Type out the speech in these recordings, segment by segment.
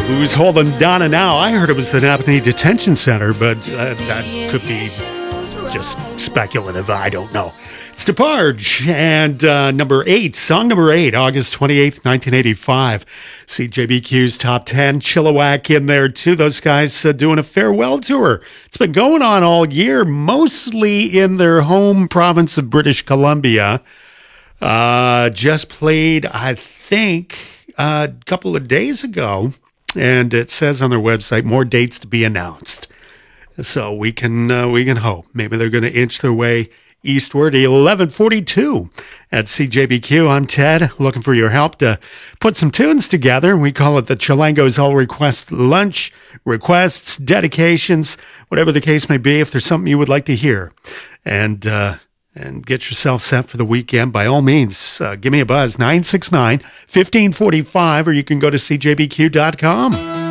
Who's holding Donna now? I heard it was the Napanee Detention Center, but that could be just speculative. I don't know. It's DeBarge and song number 8, August 28th, 1985. CJBQ's Top 10. Chilliwack in there, too. Those guys doing a farewell tour. It's been going on all year, mostly in their home province of British Columbia. Just played, I think, a couple of days ago. And it says on their website, more dates to be announced. So we can hope. Maybe they're going to inch their way eastward. 11:42 at CJBQ. I'm Ted, looking for your help to put some tunes together. We call it the Chilangos All Request Lunch. Requests, dedications, whatever the case may be. If there's something you would like to hear, and get yourself set for the weekend, by all means, give me a buzz, 969-1545, or you can go to cjbq.com.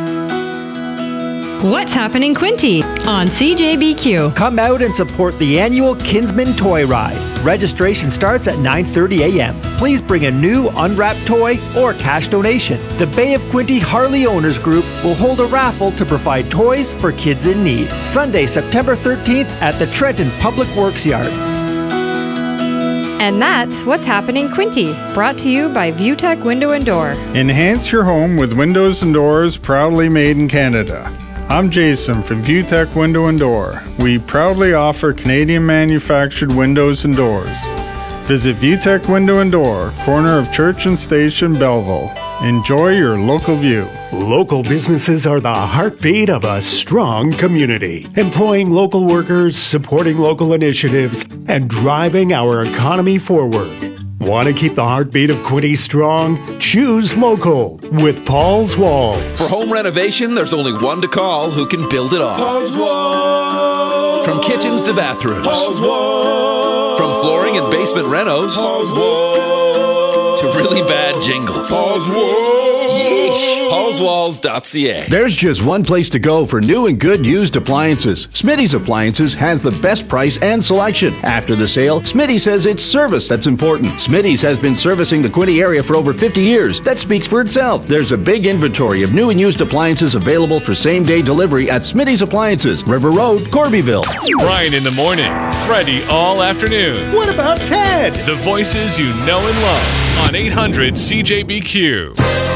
What's happening, Quinty, on CJBQ? Come out and support the annual Kinsman Toy Ride. Registration starts at 9:30 a.m. Please bring a new unwrapped toy or cash donation. The Bay of Quinte Harley Owners Group will hold a raffle to provide toys for kids in need. Sunday, September 13th at the Trenton Public Works Yard. And that's What's Happening, Quinty, brought to you by ViewTech Window and Door. Enhance your home with windows and doors proudly made in Canada. I'm Jason from ViewTech Window and Door. We proudly offer Canadian manufactured windows and doors. Visit ViewTech Window and Door, corner of Church and Station, Belleville. Enjoy your local view. Local businesses are the heartbeat of a strong community, employing local workers, supporting local initiatives, and driving our economy forward. Want to keep the heartbeat of Quinte strong? Choose local with Paul's Walls. For home renovation, there's only one to call who can build it all. Paul's Walls. From kitchens to bathrooms. Paul's Walls. From flooring and basement renos. Paul's Walls. To really bad jingles. Paul's Walls. Yeesh. Paul'sWalls.ca. There's just one place to go for new and good used appliances. Smitty's Appliances has the best price and selection. After the sale, Smitty says it's service that's important. Smitty's has been servicing the Quinte area for over 50 years. That speaks for itself. There's a big inventory of new and used appliances available for same-day delivery at Smitty's Appliances, River Road, Corbyville. Brian in the morning, Freddie all afternoon. What about Ted? The voices you know and love on 800 CJBQ.